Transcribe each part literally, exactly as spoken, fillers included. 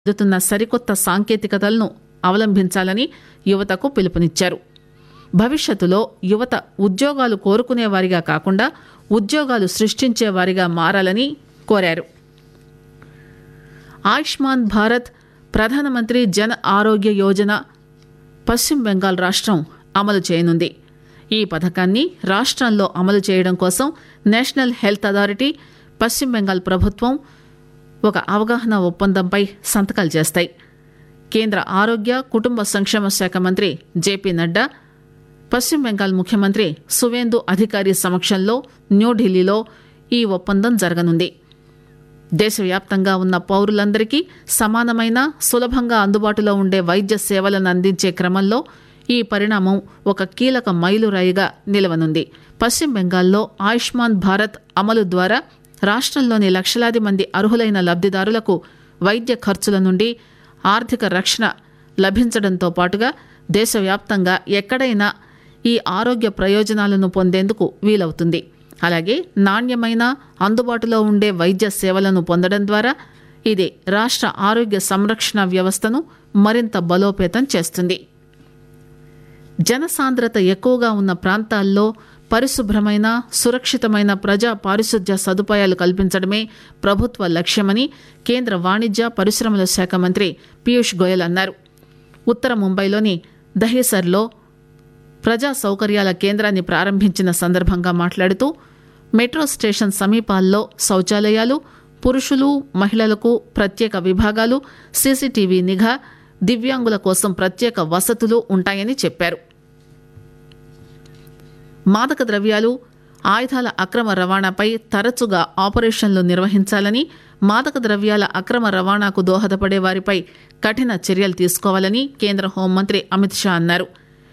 ఎదుగుతున్న సరికొత్త సాంకేతికతలను అవలంబించాలని యువతకు పిలుపునిచ్చారు. భవిష్యత్తులో యువత ఉద్యోగాలు కోరుకునేవారిగా కాకుండా ఉద్యోగాలు సృష్టించేవారిగా మారాలని కోరారు. ఆయుష్మాన్ భారత్ ప్రధానమంత్రి జన్ ఆరోగ్య యోజన పశ్చిమ బెంగాల్ రాష్ట్రం అమలు చేయనుంది. ఈ పథకాన్ని రాష్ట్రంలో అమలు చేయడం కోసం నేషనల్ హెల్త్ అథారిటీ, పశ్చిమ బెంగాల్ ప్రభుత్వం ఒక అవగాహన ఒప్పందంపై సంతకాలు చేస్తాయి. కేంద్ర ఆరోగ్య కుటుంబ సంక్షేమ శాఖ మంత్రి జేపీ నడ్డా, పశ్చిమ బెంగాల్ ముఖ్యమంత్రి సువేందు అధికారి సమక్షంలో న్యూఢిల్లీలో ఈ ఒప్పందం జరగనుంది. దేశవ్యాప్తంగా ఉన్న పౌరులందరికీ సమానమైన, సులభంగా అందుబాటులో ఉండే వైద్య సేవలను అందించే క్రమంలో ఈ పరిణామం ఒక కీలక మైలురాయిగా నిలవనుంది. పశ్చిమ బెంగాల్లో ఆయుష్మాన్ భారత్ అమలు ద్వారా రాష్ట్రంలోని లక్షలాది మంది అర్హులైన లబ్దిదారులకు వైద్య ఖర్చుల నుండి ఆర్థిక రక్షణ లభించడంతో పాటుగా దేశవ్యాప్తంగా ఎక్కడైనా ఈ ఆరోగ్య ప్రయోజనాలను పొందేందుకు వీలవుతుంది. అలాగే నాణ్యమైన, అందుబాటులో ఉండే వైద్య సేవలను పొందడం ద్వారా ఇది రాష్ట్ర ఆరోగ్య సంరక్షణ వ్యవస్థను మరింత బలోపేతం చేస్తుంది. జనసాంద్రత ఎక్కువగా ఉన్న ప్రాంతాల్లో పరిశుభ్రమైన, సురక్షితమైన ప్రజా పారిశుధ్య సదుపాయాలు కల్పించడమే ప్రభుత్వ లక్ష్యమని కేంద్ర వాణిజ్య పరిశ్రమల శాఖ మంత్రి పీయూష్ గోయల్ అన్నారు. ఉత్తర ముంబైలోని దహేసర్లో ప్రజా సౌకర్యాల కేంద్రాన్ని ప్రారంభించిన సందర్భంగా మాట్లాడుతూ మెట్రో స్టేషన్ సమీపాల్లో శౌచాలయాలు, పురుషులు, మహిళలకు ప్రత్యేక విభాగాలు, సీసీటీవీ నిఘా, దివ్యాంగుల కోసం ప్రత్యేక వసతులు ఉంటాయని చెప్పారు. మాదక ద్రవ్యాలు, ఆయుధాల అక్రమ రవాణాపై తరచుగా ఆపరేషన్లు నిర్వహించాలని, మాదక ద్రవ్యాల అక్రమ రవాణాకు దోహదపడే వారిపై కఠిన చర్యలు తీసుకోవాలని కేంద్ర హోంమంత్రి అమిత్ షా అన్నారు.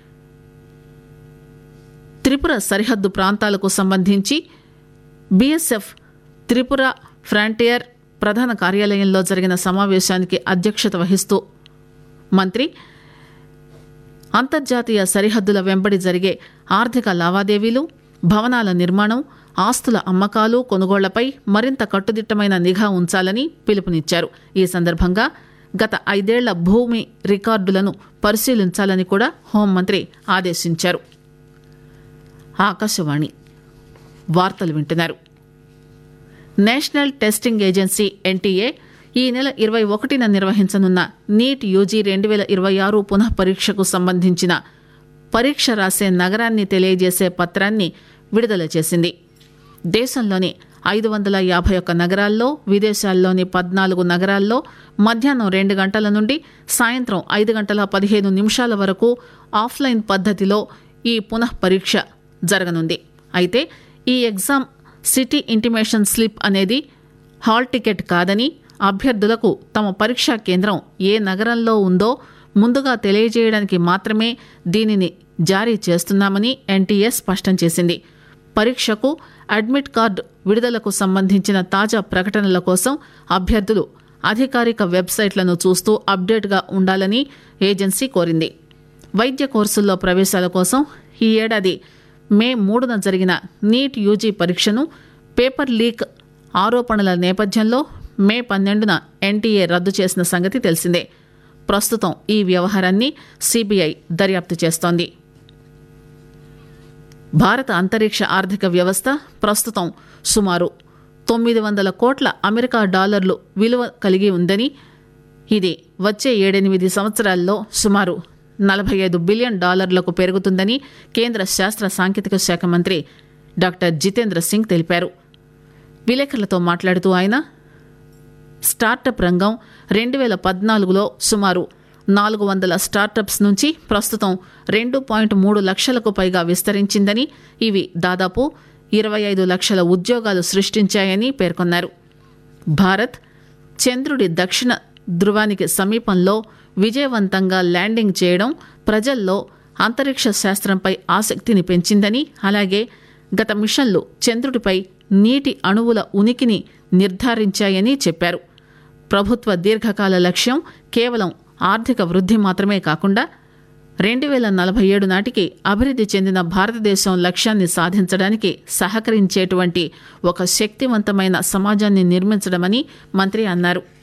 త్రిపుర సరిహద్దు ప్రాంతాలకు సంబంధించి బీఎస్ఎఫ్ త్రిపుర ఫ్రాంటియర్ ప్రధాన కార్యాలయంలో జరిగిన సమావేశానికి అధ్యక్షత వహిస్తూ మంత్రి అంతర్జాతీయ సరిహద్దుల వెంబడి జరిగే ఆర్థిక లావాదేవీలు, భవనాల నిర్మాణం, ఆస్తుల అమ్మకాలు, కొనుగోళ్లపై మరింత కట్టుదిట్టమైన నిఘా ఉంచాలని పిలుపునిచ్చారు. ఈ సందర్భంగా గత ఐదేళ్ల భూమి రికార్డులను పరిశీలించాలని కూడా హోంమంత్రి ఆదేశించారు. ఆకాశవాణి వార్తలు వింటున్నారు. నేషనల్ టెస్టింగ్ ఏజెన్సీ ఎన్టీఏ ఈ నెల ఇరవై ఒకటిన నిర్వహించనున్న నీట్ యూజీ రెండు వేల ఇరవై ఆరు పునః పరీక్షకు సంబంధించిన పరీక్ష రాసే నగరాన్ని తెలియజేసే పత్రాన్ని విడుదల చేసింది. దేశంలోని ఐదు వందల యాభై ఒక్క నగరాల్లో, విదేశాల్లోని పద్నాలుగు నగరాల్లో మధ్యాహ్నం రెండు గంటల నుండి సాయంత్రం ఐదు గంటల పదిహేను నిమిషాల వరకు ఆఫ్లైన్ పద్ధతిలో ఈ పునః పరీక్ష జరగనుంది. అయితే ఈ ఎగ్జామ్ సిటీ ఇంటిమేషన్ స్లిప్ అనేది హాల్ టికెట్ కాదని, అభ్యర్థులకు తమ పరీక్షా కేంద్రం ఏ నగరంలో ఉందో ముందుగా తెలియజేయడానికి మాత్రమే దీనిని జారీ చేస్తున్నామని ఎన్టీఏ స్పష్టం చేసింది. పరీక్షకు అడ్మిట్ కార్డు విడుదలకు సంబంధించిన తాజా ప్రకటనల కోసం అభ్యర్థులు అధికారిక వెబ్సైట్లను చూస్తూ అప్డేట్గా ఉండాలని ఏజెన్సీ కోరింది. వైద్య కోర్సుల్లో ప్రవేశాల కోసం ఈ ఏడాది మే మూడున జరిగిన నీట్ యూజీ పరీక్షను పేపర్ లీక్ ఆరోపణల నేపథ్యంలో మే పన్నెండున ఎన్టీఏ రద్దు చేసిన సంగతి తెలిసిందే. ప్రస్తుతం ఈ వ్యవహారాన్ని సీబీఐ దర్యాప్తు చేస్తోంది. భారత అంతరిక్ష ఆర్థిక వ్యవస్థ ప్రస్తుతం సుమారు తొమ్మిది వందల కోట్ల అమెరికా డాలర్లు విలువ కలిగి ఉందని, ఇది వచ్చే ఏడెనిమిది సంవత్సరాల్లో సుమారు నలభై ఐదు బిలియన్ డాలర్లకు పెరుగుతుందని కేంద్ర శాస్త్ర సాంకేతిక శాఖ మంత్రి డాక్టర్ జితేంద్ర సింగ్ తెలిపారు. విలేకరులతో మాట్లాడుతూ ఆయన స్టార్టప్ రంగం రెండు వేల పద్నాలుగులో సుమారు నాలుగు వందల స్టార్టప్స్ నుంచి ప్రస్తుతం రెండు పాయింట్ మూడు లక్షలకు పైగా విస్తరించిందని, ఇవి దాదాపు ఇరవై ఐదు లక్షల ఉద్యోగాలు సృష్టించాయని పేర్కొన్నారు. భారత్ చంద్రుడి దక్షిణ ధృవానికి సమీపంలో విజయవంతంగా ల్యాండింగ్ చేయడం ప్రజల్లో అంతరిక్ష శాస్త్రంపై ఆసక్తిని పెంచిందని, అలాగే గత మిషన్లు చంద్రుడిపై నీటి అణువుల ఉనికిని నిర్ధారించాయని చెప్పారు. ప్రభుత్వ దీర్ఘకాల లక్ష్యం కేవలం ఆర్థిక వృద్ధి మాత్రమే కాకుండా రెండు వేల నలభై ఏడు నాటికి అభివృద్ధి చెందిన భారతదేశం లక్ష్యాన్ని సాధించడానికి సహకరించేటువంటి ఒక శక్తివంతమైన సమాజాన్ని నిర్మించడమని మంత్రి అన్నారు.